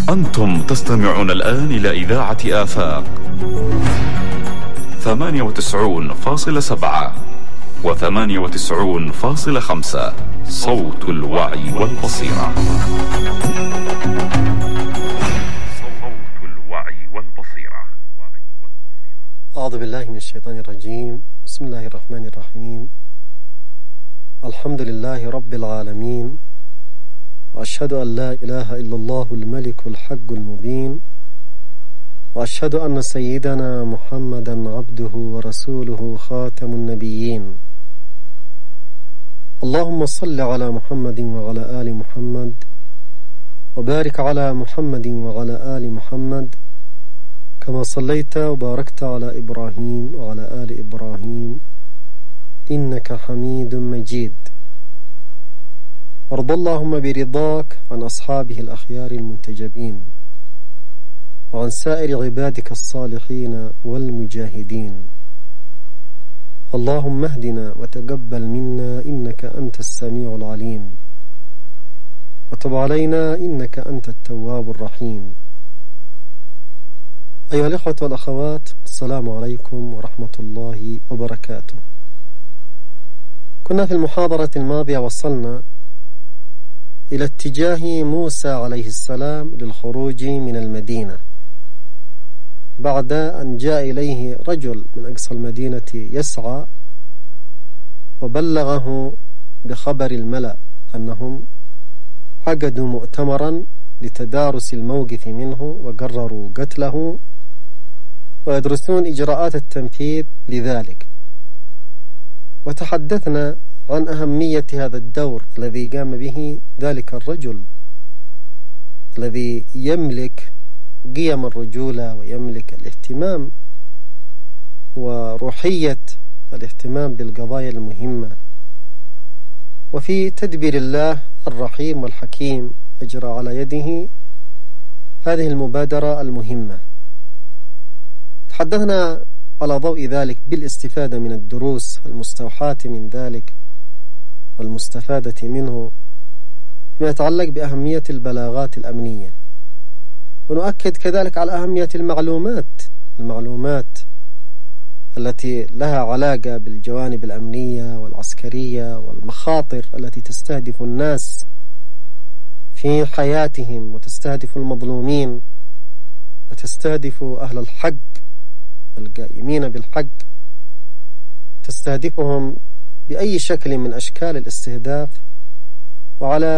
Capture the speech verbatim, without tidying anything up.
أنتم تستمعون الآن إلى إذاعة آفاق ثمانية وتسعون فاصلة سبعة وثمانية وتسعون فاصلة خمسة، صوت الوعي والبصيرة. صوت الوعي والبصيرة. أعوذ بالله من الشيطان الرجيم. بسم الله الرحمن الرحيم. الحمد لله رب العالمين، وأشهد أن لا إله إلا الله الملك الحق المبين، وأشهد أن سيدنا محمدا عبده ورسوله خاتم النبيين. اللهم صل على محمد وعلى آل محمد، وبارك على محمد وعلى آل محمد كما صليت وباركت على إبراهيم وعلى آل إبراهيم إنك حميد مجيد. وارض اللهم برضاك عن أصحابه الأخيار المنتجبين، وعن سائر عبادك الصالحين والمجاهدين. اللهم اهدنا وتقبل منا إنك أنت السميع العليم، وتب علينا إنك أنت التواب الرحيم. أيها الإخوة والأخوات، السلام عليكم ورحمة الله وبركاته. كنا في المحاضرة الماضية وصلنا إلى اتجاه موسى عليه السلام للخروج من المدينة بعد أن جاء إليه رجل من أقصى المدينة يسعى، وبلغه بخبر الملأ أنهم عقدوا مؤتمرا لتدارس الموقف منه، وقرروا قتله ويدرسون إجراءات التنفيذ لذلك. وتحدثنا عن أهمية هذا الدور الذي قام به ذلك الرجل الذي يملك قيم الرجولة ويملك الاهتمام وروحية الاهتمام بالقضايا المهمة، وفي تدبير الله الرحيم والحكيم أجرى على يده هذه المبادرة المهمة. تحدثنا على ضوء ذلك بالاستفادة من الدروس المستوحاة من ذلك والمستفادة منه ما يتعلق بأهمية البلاغات الأمنية، ونؤكد كذلك على أهمية المعلومات المعلومات التي لها علاقة بالجوانب الأمنية والعسكرية والمخاطر التي تستهدف الناس في حياتهم، وتستهدف المظلومين، وتستهدف أهل الحق القائمين بالحق، تستهدفهم بأي شكل من أشكال الاستهداف. وعلى